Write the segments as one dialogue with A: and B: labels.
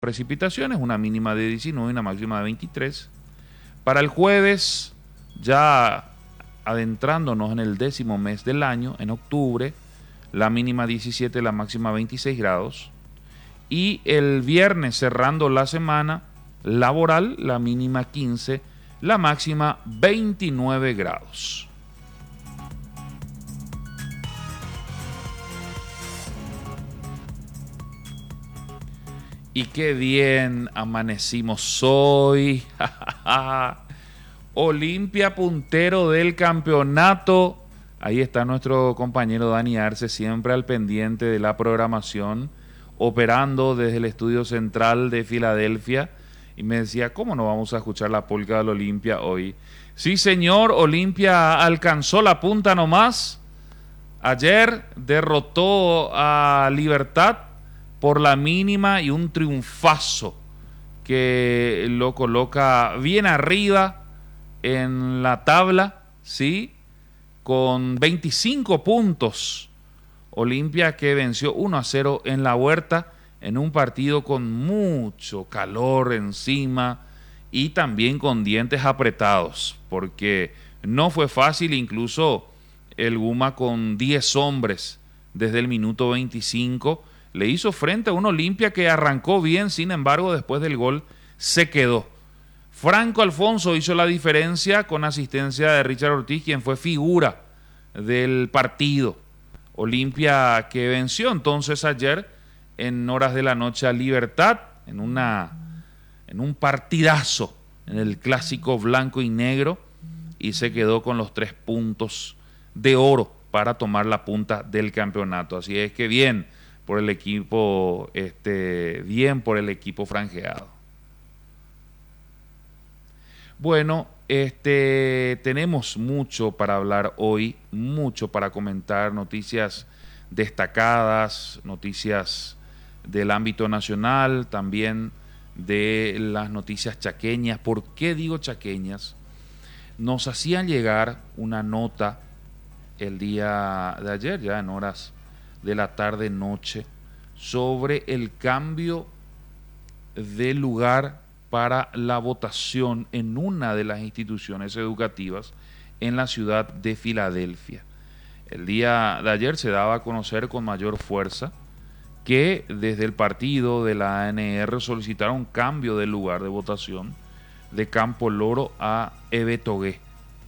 A: precipitaciones, una mínima de 19 y una máxima de 23. Para el jueves, ya adentrándonos en el 10º mes del año, en octubre, la mínima 17, la máxima 26 grados. Y el viernes, cerrando la semana laboral, la mínima 15, la máxima 29 grados. Y qué bien amanecimos hoy. Olimpia puntero del campeonato. Ahí está nuestro compañero Dani Arce, siempre al pendiente de la programación, operando desde el estudio central de Filadelfia. Y me decía, ¿cómo no vamos a escuchar la polca del Olimpia hoy? Sí, señor, Olimpia alcanzó la punta nomás. Ayer derrotó a Libertad por la mínima y un triunfazo que lo coloca bien arriba en la tabla, ¿sí? Con 25 puntos. Olimpia que venció 1-0 en La Huerta en un partido con mucho calor encima y también con dientes apretados, porque no fue fácil. Incluso el Guma con 10 hombres desde el minuto 25 le hizo frente a un Olimpia que arrancó bien, sin embargo después del gol se quedó. Franco Alfonso hizo la diferencia con asistencia de Richard Ortiz, quien fue figura del partido. Olimpia que venció entonces ayer en horas de la noche a Libertad en un partidazo en el clásico blanco y negro, y se quedó con los 3 puntos de oro para tomar la punta del campeonato. Así es que bien por el equipo, bien por el equipo franjeado. Bueno, tenemos mucho para hablar hoy, mucho para comentar, noticias destacadas, noticias del ámbito nacional, también de las noticias chaqueñas. ¿Por qué digo chaqueñas? Nos hacían llegar una nota el día de ayer, ya en horas de la tarde-noche, sobre el cambio de lugar para la votación en una de las instituciones educativas en la ciudad de Filadelfia. El día de ayer se daba a conocer con mayor fuerza que desde el partido de la ANR solicitaron cambio de lugar de votación de Campo Loro a Ebetogué.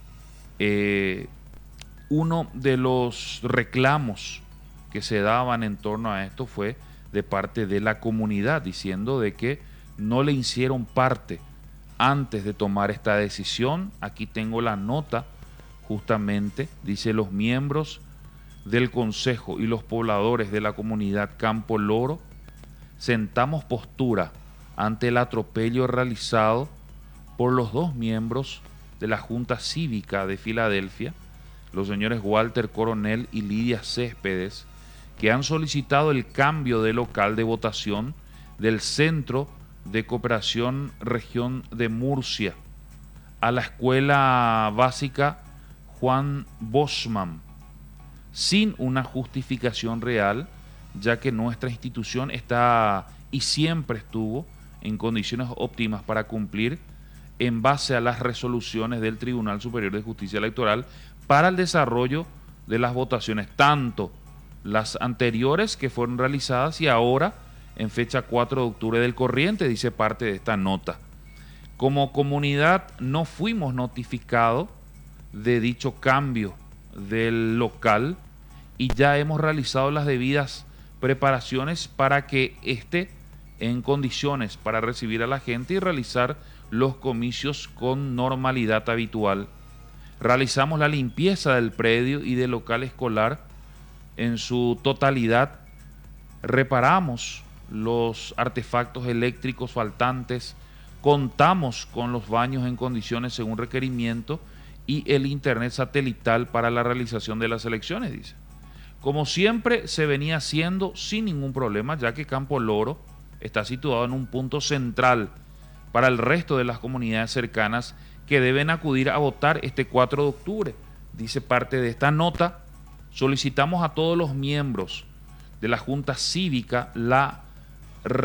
A: Uno de los reclamos que se daban en torno a esto fue de parte de la comunidad, diciendo de que no le hicieron parte antes de tomar esta decisión. Aquí tengo la nota, justamente, dice: los miembros del consejo y los pobladores de la comunidad Campo Loro sentamos postura ante el atropello realizado por los 2 miembros de la Junta Cívica de Filadelfia, los señores Walter Coronel y Lidia Céspedes, que han solicitado el cambio de local de votación del Centro de Cooperación Región de Murcia a la Escuela Básica Juan Bosman, sin una justificación real, ya que nuestra institución está y siempre estuvo en condiciones óptimas para cumplir en base a las resoluciones del Tribunal Superior de Justicia Electoral para el desarrollo de las votaciones, tanto las anteriores que fueron realizadas y ahora en fecha 4 de octubre del corriente, dice parte de esta nota. Como comunidad no fuimos notificados de dicho cambio del local y ya hemos realizado las debidas preparaciones para que esté en condiciones para recibir a la gente y realizar los comicios con normalidad habitual. Realizamos la limpieza del predio y del local escolar en su totalidad. Reparamos los artefactos eléctricos faltantes, contamos con los baños en condiciones según requerimiento y el internet satelital para la realización de las elecciones, dice. Como siempre se venía haciendo sin ningún problema, ya que Campo Loro está situado en un punto central para el resto de las comunidades cercanas que deben acudir a votar este 4 de octubre. Dice parte de esta nota: solicitamos a todos los miembros de la Junta Cívica la